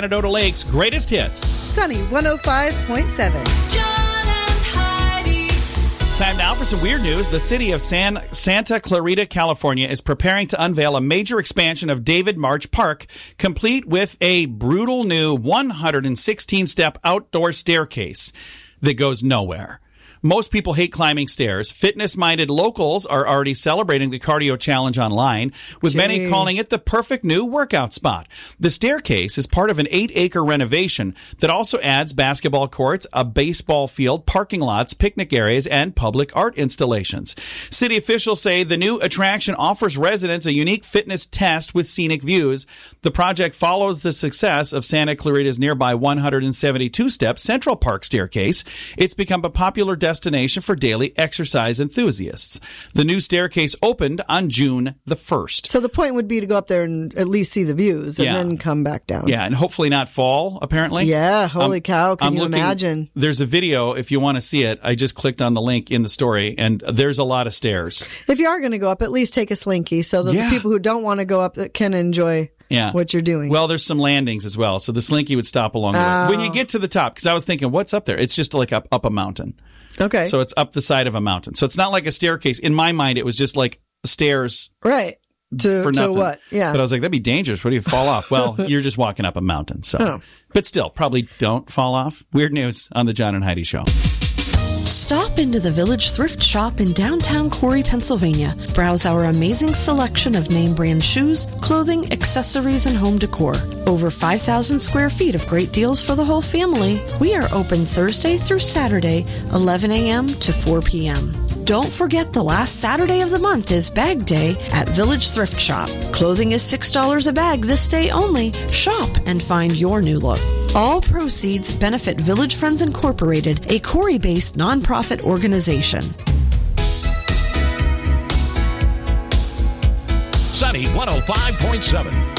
Shenandoah Lake's greatest hits. Sunny 105.7. John and Heidi. Time now for some weird news. The city of Santa Clarita, California is preparing to unveil a major expansion of David March Park, complete with a brutal new 116-step outdoor staircase that goes nowhere. Most people hate climbing stairs. Fitness-minded locals are already celebrating the cardio challenge online, with many calling it the perfect new workout spot. The staircase is part of an 8-acre renovation that also adds basketball courts, a baseball field, parking lots, picnic areas, and public art installations. City officials say the new attraction offers residents a unique fitness test with scenic views. The project follows the success of Santa Clarita's nearby 172-step Central Park staircase. It's become a popular destination for daily exercise enthusiasts. The new staircase opened on June the 1st. So the point would be to go up there and at least see the views and then come back down. Yeah, and hopefully not fall, apparently. Yeah, holy cow. Can you imagine? There's a video, if you want to see it. I just clicked on the link in the story, and there's a lot of stairs. If you are going to go up, at least take a Slinky so that the people who don't want to go up can enjoy what you're doing. Well, there's some landings as well, so the Slinky would stop along the way. When you get to the top, because I was thinking, what's up there? It's just like up a mountain. Okay. So it's up the side of a mountain. So it's not like a staircase. In my mind, it was just like stairs. Right. For nothing. To what? Yeah. But I was like, that'd be dangerous. What if you fall off? Well, you're just walking up a mountain. So, But still, probably don't fall off. Weird news on the John and Heidi Show. Stop into the Village Thrift Shop in downtown Corey, Pennsylvania. Browse our amazing selection of name brand shoes, clothing, accessories, and home decor. Over 5,000 square feet of great deals for the whole family. We are open Thursday through Saturday, 11 a.m. to 4 p.m. Don't forget the last Saturday of the month is Bag Day at Village Thrift Shop. Clothing is $6 a bag this day only. Shop and find your new look. All proceeds benefit Village Friends Incorporated, a Corey-based nonprofit organization. Sunny 105.7.